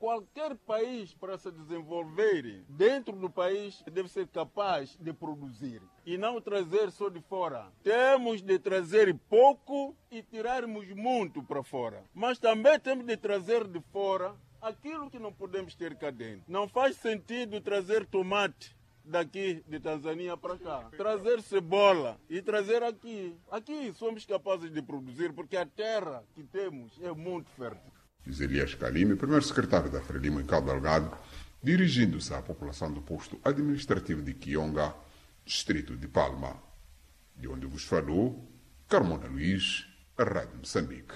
qualquer país, para se desenvolver dentro do país, deve ser capaz de produzir e não trazer só de fora. Temos de trazer pouco e tirarmos muito para fora. Mas também temos de trazer de fora aquilo que não podemos ter cá dentro. Não faz sentido trazer tomate daqui de Tanzânia para cá, trazer cebola e trazer aqui. Aqui somos capazes de produzir porque a terra que temos é muito fértil. Diz Elias Kalime, primeiro secretário da Frelimo em Cabo Delgado, dirigindo-se à população do posto administrativo de Kionga, distrito de Palma, de onde vos falou Carmona Luís, a Rádio Moçambique.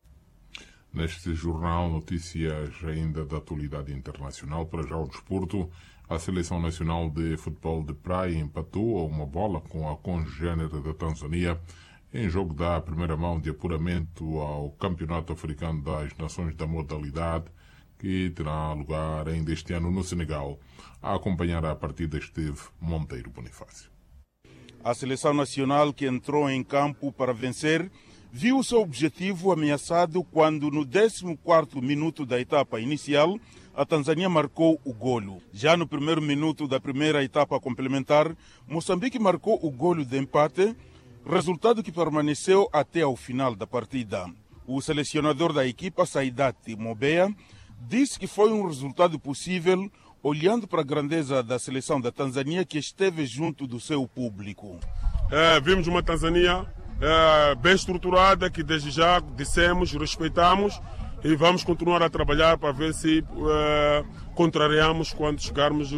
Neste jornal, notícias ainda da atualidade internacional. Para já o desporto, a Seleção Nacional de Futebol de Praia empatou a uma bola com a congênere da Tanzânia em jogo da primeira mão de apuramento ao Campeonato Africano das Nações da modalidade, que terá lugar ainda este ano no Senegal. A acompanhar a partida esteve Monteiro Bonifácio. A Seleção Nacional, que entrou em campo para vencer, viu o seu objetivo ameaçado quando, no 14º minuto da etapa inicial, a Tanzânia marcou o golo. Já no primeiro minuto da primeira etapa complementar, Moçambique marcou o golo de empate, resultado que permaneceu até ao final da partida. O selecionador da equipa, Saidati Mobeya, disse que foi um resultado possível olhando para a grandeza da seleção da Tanzânia, que esteve junto do seu público. Vimos uma Tanzânia bem estruturada, que desde já dissemos, respeitamos e vamos continuar a trabalhar para ver se contrariamos quando chegarmos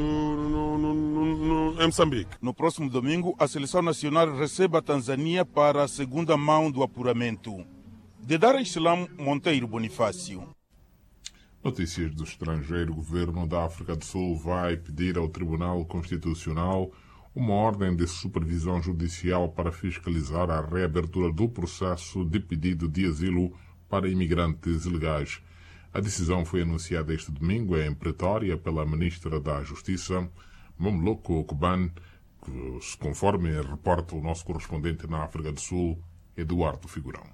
em Moçambique. No próximo domingo, a Seleção Nacional recebe a Tanzânia para a segunda mão do apuramento. De Dar es Salaam, Monteiro Bonifácio. Notícias do estrangeiro. O governo da África do Sul vai pedir ao Tribunal Constitucional uma ordem de supervisão judicial para fiscalizar a reabertura do processo de pedido de asilo para imigrantes ilegais. A decisão foi anunciada este domingo em Pretória pela ministra da Justiça, Mamloko Kuban, conforme reporta o nosso correspondente na África do Sul, Eduardo Figurão.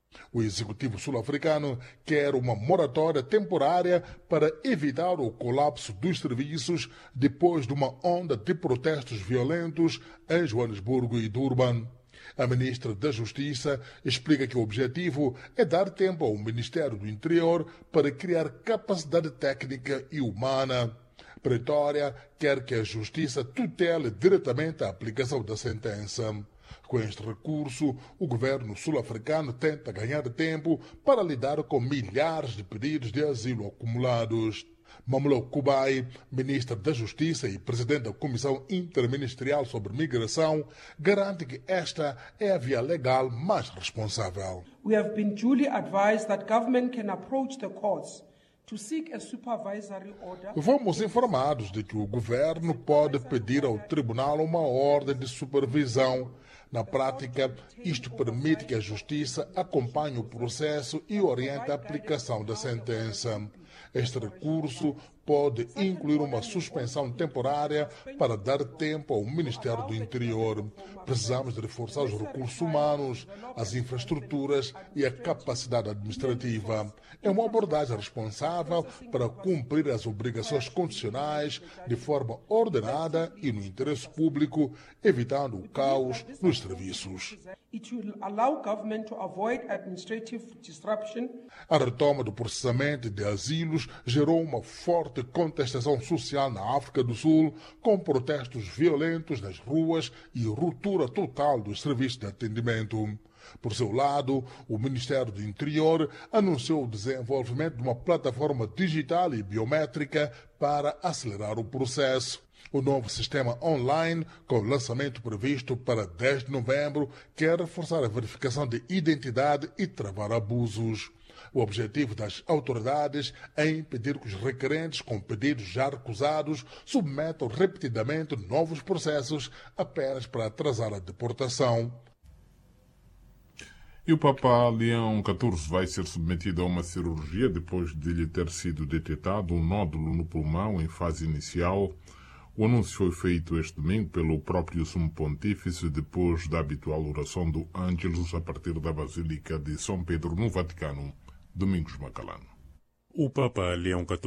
O executivo sul-africano quer uma moratória temporária para evitar o colapso dos serviços depois de uma onda de protestos violentos em Joanesburgo e Durban. A ministra da Justiça explica que o objetivo é dar tempo ao Ministério do Interior para criar capacidade técnica e humana. Pretória quer que a Justiça tutele diretamente a aplicação da sentença. Com este recurso, o governo sul-africano tenta ganhar tempo para lidar com milhares de pedidos de asilo acumulados. Mamloko Kubai, ministra da Justiça e presidente da Comissão Interministerial sobre Migração, garante que esta é a via legal mais responsável. We have been duly advised that government can approach the courts to seek a supervisory order. Fomos informados de que o governo pode pedir ao tribunal uma ordem de supervisão. Na prática, isto permite que a Justiça acompanhe o processo e oriente a aplicação da sentença. Este recurso pode incluir uma suspensão temporária para dar tempo ao Ministério do Interior. Precisamos de reforçar os recursos humanos, as infraestruturas e a capacidade administrativa. É uma abordagem responsável para cumprir as obrigações constitucionais de forma ordenada e no interesse público, evitando o caos nos serviços. It will allow government to avoid administrative disruption. A retoma do processamento de asilos gerou uma forte contestação social na África do Sul, com protestos violentos nas ruas e ruptura total dos serviços de atendimento. Por seu lado, o Ministério do Interior anunciou o desenvolvimento de uma plataforma digital e biométrica para acelerar o processo. O novo sistema online, com lançamento previsto para 10 de novembro, quer reforçar a verificação de identidade e travar abusos. O objetivo das autoridades é impedir que os requerentes com pedidos já recusados submetam repetidamente novos processos apenas para atrasar a deportação. E o Papa Leão XIV vai ser submetido a uma cirurgia depois de lhe ter sido detectado um nódulo no pulmão em fase inicial. O anúncio foi feito este domingo pelo próprio Sumo Pontífice depois da habitual oração do Ângelus a partir da Basílica de São Pedro no Vaticano. Domingos Macalano. O Papa Leão XIV